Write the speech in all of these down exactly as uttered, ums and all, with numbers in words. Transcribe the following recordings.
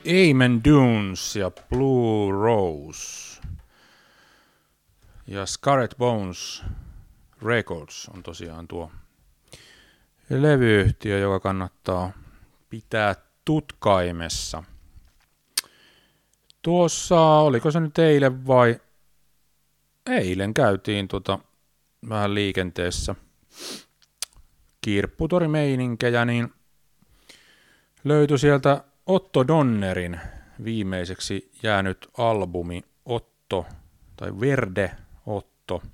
Amen Dunes ja Blue Rose ja Scarlet Bones Records on tosiaan tuo levyyhtiö, joka kannattaa pitää tutkaimessa. Tuossa, oliko se nyt eilen vai eilen käytiin tota vähän liikenteessä kirpputorimeininkejä, niin löytyi sieltä Otto Donnerin viimeiseksi jäänyt albumi Otto, tai Verde Otto.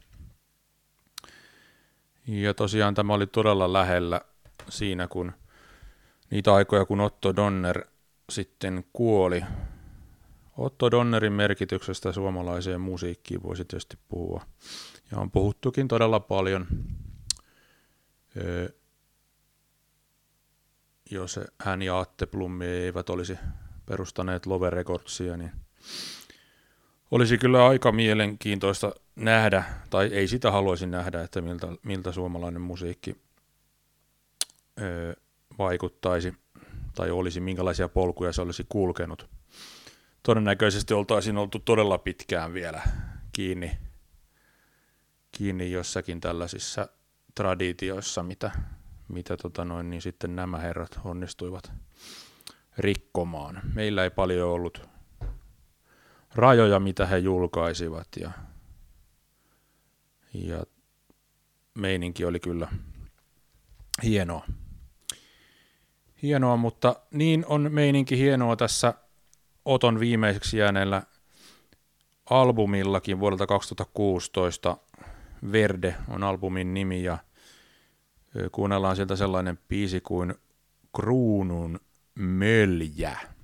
Ja tosiaan tämä oli todella lähellä siinä, kun niitä aikoja, kun Otto Donner sitten kuoli. Otto Donnerin merkityksestä suomalaiseen musiikkiin voisi tietysti puhua. Ja on puhuttukin todella paljon. Öö, jos hän ja Atte Blom eivät olisi perustaneet Love Recordsia, niin olisi kyllä aika mielenkiintoista nähdä, tai ei sitä haluaisi nähdä, että miltä, miltä suomalainen musiikki öö, vaikuttaisi, tai olisi, minkälaisia polkuja se olisi kulkenut. Todennäköisesti oltaisiin oltu todella pitkään vielä kiinni, kiinni jossakin tällaisissa traditioissa, mitä, mitä tota noin, niin sitten nämä herrat onnistuivat rikkomaan. Meillä ei paljon ollut rajoja, mitä he julkaisivat, ja, ja meininki oli kyllä hienoa. Hienoa, mutta niin on meininki hienoa tässä Oton viimeiseksi jääneellä albumillakin vuodelta kaksituhattakuusitoista. Verde on albumin nimi, ja kuunnellaan sieltä sellainen biisi kuin Kruunun möljä.